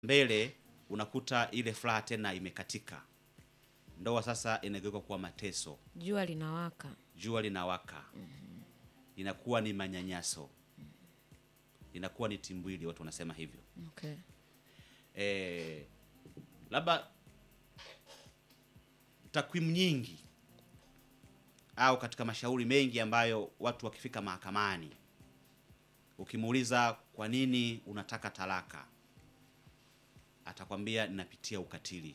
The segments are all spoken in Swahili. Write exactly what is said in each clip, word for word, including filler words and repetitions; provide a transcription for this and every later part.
mbele unakuta ile furaha tena imekatika. Ndoa sasa inageuka kuwa mateso. Jua linawaka. Jua linawaka. Mm-hmm. Inakuwa ni manyanyaso. Mm-hmm. Inakuwa ni timbwili, watu wanasema hivyo. Okay. Eh, labda takwimu nyingi au katika mashauri mengi ambayo watu wakifika mahakamani, ukimuuliza kwa nini unataka talaka, atakwambia ninapitia ukatili,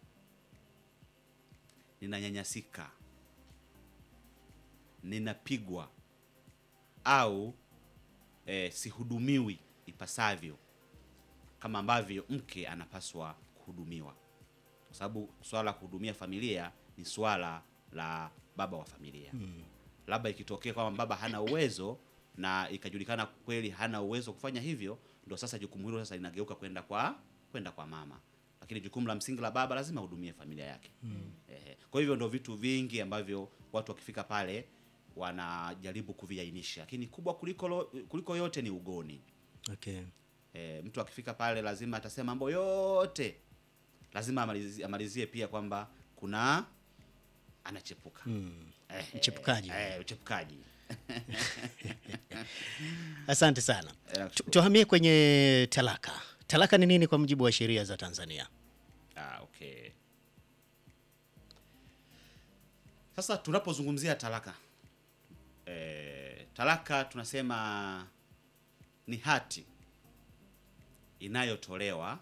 ninanyanyasika, ninapigwa, au eh, sihudumiwi ipasavyo kama ambavyo mke anapaswa kuhudumiwa, kwa sababu swala la kuhudumia familia ni swala la baba wa familia. Hmm. Labda ikitokea kwamba baba hana uwezo na ikajulikana kweli hana uwezo kufanya hivyo, ndio sasa jukumu hilo sasa linageuka kwenda kwa kwenda kwa mama. Lakini jukumu la msingi la baba lazima ahudumie familia yake. Hmm. Eh, kwa hivyo ndio vitu vingi ambavyo watu wakifika pale wanajaribu kuviainisha. Lakini kubwa kuliko lo, kuliko yote ni ugoni. Okay. E, mtu akifika pale lazima atasema mambo yote, lazima amalizie, amalizie pia kwamba kuna anachepuka. Mm. Eh, mchepukaji. Eh, mchepukaji. Asante sana. Tuhamie kwenye talaka. Talaka ni nini kwa mujibu wa sheria za Tanzania? Ah, okay. Sasa tunapozungumzia talaka, e, talaka tunasema ni hati inayotolewa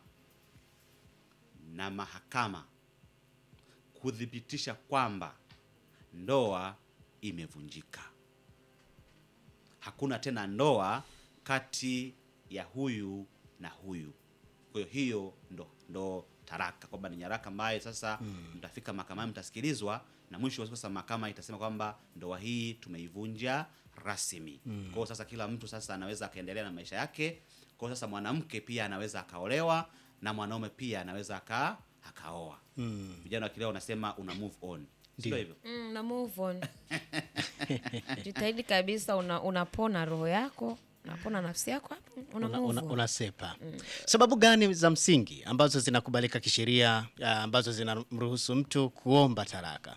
na mahakama kuthibitisha kwamba ndoa imevunjika. Hakuna tena ndoa kati ya huyu na huyu. Kwa hiyo hiyo ndo ndo talaka, kwamba ni nyaraka ambayo sasa mm. mtafika mahakamani, mtasikilizwa na mwisho wa sasa mahakama itasema kwamba ndoa hii tumeivunja rasmi. Mm. Kwa hiyo sasa kila mtu sasa anaweza akaendelea na maisha yake. Kwa sasa mwanamke pia anaweza akaolewa na mwanaume pia anaweza aka akaoa. Mm. Vijana wa kileo wanasema una move on. Sio hivyo? Mm, na move on. Jitahidi kabisa, una, unapona roho yako, unapona nafsi yako hapo, una move una, on. Unasepa. Mm. Sababu gani za msingi ambazo zinakubalika kisheria ambazo zinamruhusu mtu kuomba talaka?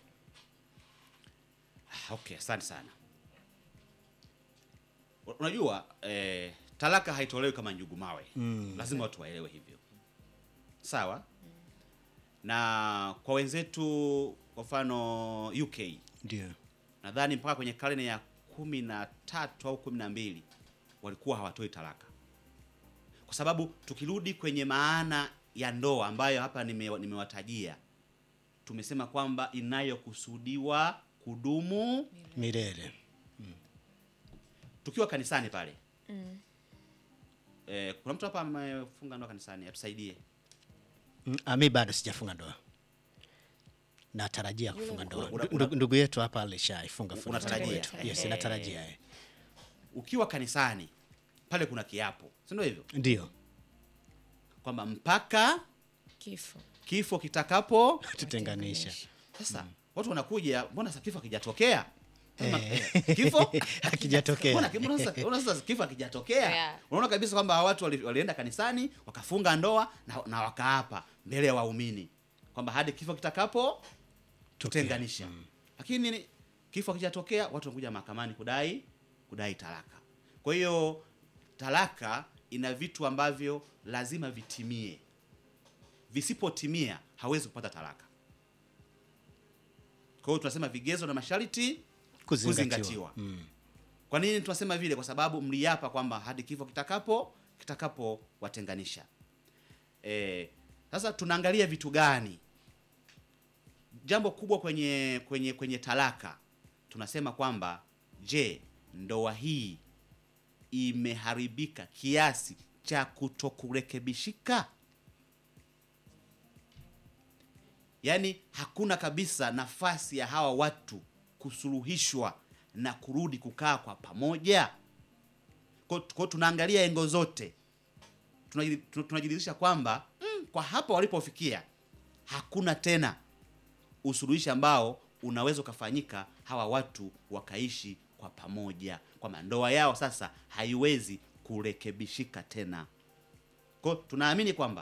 Okay, asante sana. Unajua eh, talaka haitolewi kama njugu mawe. Mm. Lazima watu waelewe hivyo. Sawa? Mm. Na kwa wenzetu kwa mfano U K, ndio nadhani mpaka kwenye karne ya kumi na tatu au kumi na mbili walikuwa hawatoi talaka. Kwa sababu tukirudi kwenye maana ya ndoa ambayo hapa nime, nimewatajia, tumesema kwamba inayokusudiwa kudumu milele. Mm. Tukiwa kanisani pale. Mm. Eh, kuna mtu hapa amefunga ndoa kanisani, atusaidie. Mm, ami bado sijafunga ndoa. Natarajia kufunga ndoa. Ndugu yetu hapa alishaifunga funga. Unatarajia? Yes, natarajia. Eh. Ukiwa kanisani pale kuna kiapo. Si ndio hivyo? Ndio. Kwamba mpaka kifo. Kifo kitakapo tutenganisha. Sasa mm. watu wanakuja, mbona sasa kifo hakijatokea? Eh. Kifo hakijatokea. Mbona mbona sasa mbona sasa kifo hakijatokea? Yeah. Unaona kabisa kwamba watu wali, walienda kanisani wakafunga ndoa na, na wakaapa mbele ya waumini kwamba hadi kifo kitakapo tutenganisha. Mm. Lakini kifo hakijatokea, watu wanakuja mahakamani kudai kudai talaka. Kwa hiyo talaka ina vitu ambavyo lazima vitimie. Visipotimia hawezi kupata talaka. Kwa hiyo tunasema vigezo na masharti kuzingatiwa. kuzingatiwa. Mm. Kwa nini tunasema vile? Kwa sababu mliapa kwamba hadi kifo kitakapo kitakapo watenganisha. Eh, sasa tunaangalia vitu gani? Jambo kubwa kwenye kwenye kwenye talaka tunasema kwamba je, ndoa hii imeharibika kiasi cha kutokurekebishika? Yaani hakuna kabisa nafasi ya hawa watu kusuluhishwa na kurudi kukaa kwa pamoja. Kwa tunaangalia engo zote. Tunajiridhisha kwamba mm, kwa hapa walipofikia hakuna tena usuluhishi ambao unaweza kufanyika hawa watu wakaishi kwa pamoja, kwa ndoa yao sasa haiwezi kurekebishika tena. Kwa hiyo tunaamini kwamba